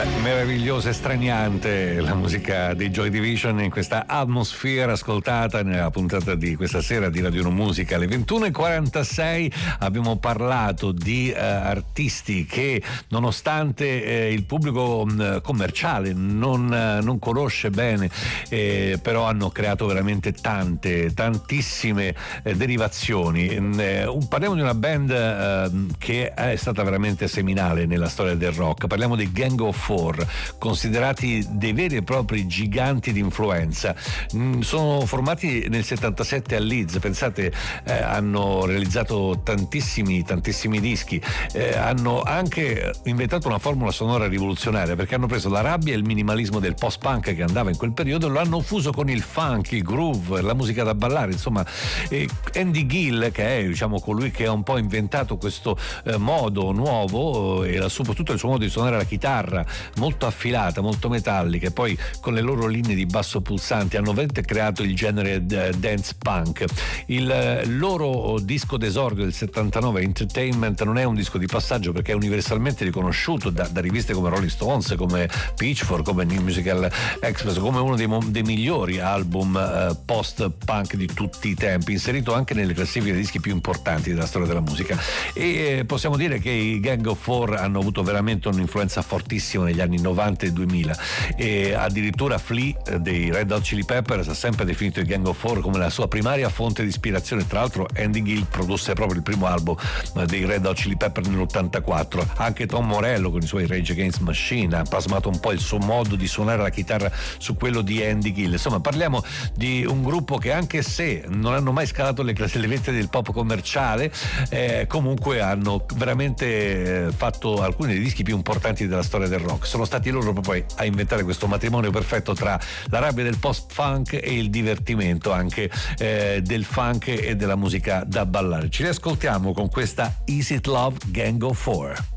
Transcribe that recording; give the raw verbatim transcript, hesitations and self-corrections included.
Meravigliosa e straniante la musica dei Joy Division in questa atmosfera ascoltata nella puntata di questa sera di Radio uno Musica. Alle ventuno e quarantasei abbiamo parlato di eh, artisti che, nonostante eh, il pubblico mh, commerciale non, eh, non conosce bene, eh, però hanno creato veramente tante, tantissime eh, derivazioni. Eh, parliamo di una band eh, che è stata veramente seminale nella storia del rock. Parliamo di Gang of Four, considerati dei veri e propri giganti di influenza. Mm, sono formati nel settantasette a Leeds, pensate, eh, hanno realizzato tantissimi tantissimi dischi, eh, hanno anche inventato una formula sonora rivoluzionaria, perché hanno preso la rabbia e il minimalismo del post-punk che andava in quel periodo e lo hanno fuso con il funk, il groove, la musica da ballare, insomma. eh, Andy Gill, che è, diciamo, colui che ha un po' inventato questo eh, modo nuovo, e soprattutto il suo modo di suonare la chitarra molto affilata, molto metallica, e poi con le loro linee di basso pulsanti hanno veramente creato il genere dance punk. Il loro disco d'esordio del settantanove, Entertainment, non è un disco di passaggio perché è universalmente riconosciuto da, da riviste come Rolling Stones, come Pitchfork, come New Musical Express, come uno dei, dei migliori album eh, post-punk di tutti i tempi, inserito anche nelle classifiche dei dischi più importanti della storia della musica. E eh, possiamo dire che i Gang of Four hanno avuto veramente un'influenza fortissima negli anni novanta e duemila, e addirittura Flea eh, dei Red Hot Chili Peppers ha sempre definito i Gang of Four come la sua primaria fonte di ispirazione. Tra l'altro Andy Gill produsse proprio il primo album eh, dei Red Hot Chili Peppers nell'ottantaquattro. Anche Tom Morello con i suoi Rage Against the Machine ha plasmato un po' il suo modo di suonare la chitarra su quello di Andy Gill. Insomma, parliamo di un gruppo che, anche se non hanno mai scalato le, le vette del pop commerciale, eh, comunque hanno veramente eh, fatto alcuni dei dischi più importanti della storia del rock. Sono stati loro proprio a inventare questo matrimonio perfetto tra la rabbia del post-funk e il divertimento anche eh, del funk e della musica da ballare. Ci riascoltiamo con questa Is It Love, Gang of Four.